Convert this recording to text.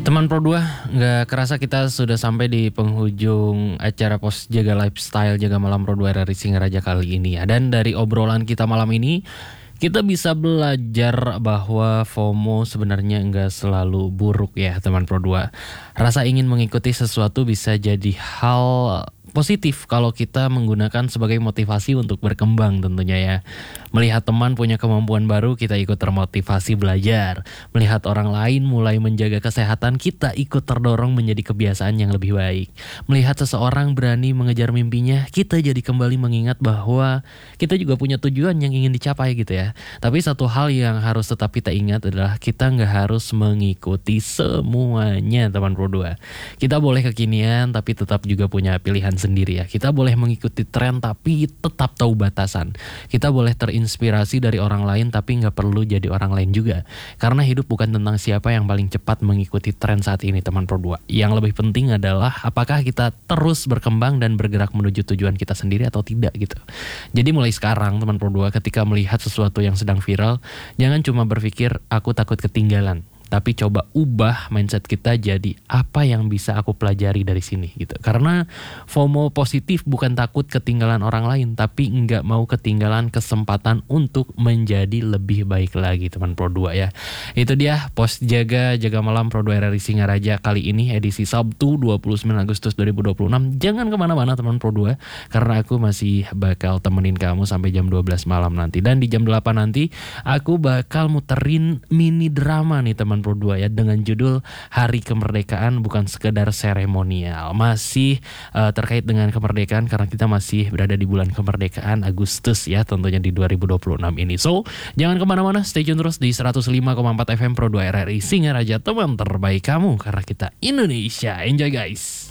Teman Pro 2, nggak kerasa kita sudah sampai di penghujung acara Pos Jaga Lifestyle Jaga Malam Pro 2 RRI Singaraja kali ini ya. Dan dari obrolan kita malam ini, kita bisa belajar bahwa FOMO sebenarnya nggak selalu buruk ya teman Pro 2. Rasa ingin mengikuti sesuatu bisa jadi hal positif kalau kita menggunakan sebagai motivasi untuk berkembang tentunya ya. Melihat teman punya kemampuan baru, kita ikut termotivasi belajar. Melihat orang lain mulai menjaga kesehatan, kita ikut terdorong menjadi kebiasaan yang lebih baik. Melihat seseorang berani mengejar mimpinya, kita jadi kembali mengingat bahwa kita juga punya tujuan yang ingin dicapai gitu ya. Tapi satu hal yang harus tetap kita ingat adalah kita nggak harus mengikuti semuanya teman Pro 2. Kita boleh kekinian tapi tetap juga punya pilihan sendiri ya. Kita boleh mengikuti tren tapi tetap tahu batasan. Kita boleh terinspirasi dari orang lain tapi nggak perlu jadi orang lain juga. Karena hidup bukan tentang siapa yang paling cepat mengikuti tren saat ini teman Pro 2. Yang lebih penting adalah apakah kita terus berkembang dan bergerak menuju tujuan kita sendiri atau tidak gitu. Jadi mulai sekarang teman Pro 2 ketika melihat sesuatu yang sedang viral, jangan cuma berpikir aku takut ketinggalan. Tapi coba ubah mindset kita jadi apa yang bisa aku pelajari dari sini gitu. Karena FOMO positif bukan takut ketinggalan orang lain, tapi nggak mau ketinggalan kesempatan untuk menjadi lebih baik lagi teman Pro 2 ya. Itu dia Pos Jaga Malam Pro 2 RRI Singaraja kali ini edisi Sabtu 29 Agustus 2026. Jangan kemana-mana teman Pro 2, karena aku masih bakal temenin kamu sampai jam 12 malam nanti. Dan di jam 8 nanti aku bakal muterin mini drama nih teman Pro 2 ya, dengan judul Hari Kemerdekaan Bukan Sekedar Seremonial. Masih terkait dengan kemerdekaan karena kita masih berada di bulan kemerdekaan Agustus ya, tentunya di 2026 ini. So, jangan kemana-mana, stay tune terus di 105,4 FM Pro 2 RRI Singaraja, teman terbaik kamu, karena kita Indonesia. Enjoy guys.